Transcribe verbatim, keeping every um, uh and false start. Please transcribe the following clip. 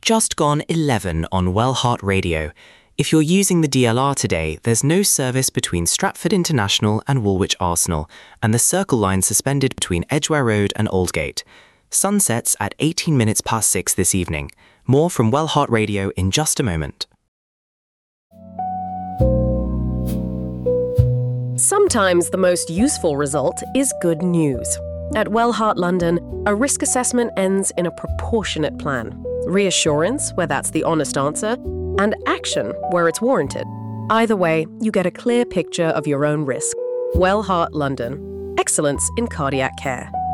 just gone eleven on Wellheart Radio. If you're using the D L R today, there's no service between Stratford International and Woolwich Arsenal, and the Circle Line suspended between Edgware Road and Aldgate. Sun sets at eighteen minutes past six this evening. More from Wellheart Radio in just a moment. Sometimes the most useful result is good news. At Wellheart London, a risk assessment ends in a proportionate plan. Reassurance, where that's the honest answer, and action, where it's warranted. Either way, you get a clear picture of your own risk. Wellheart London. Excellence in cardiac care.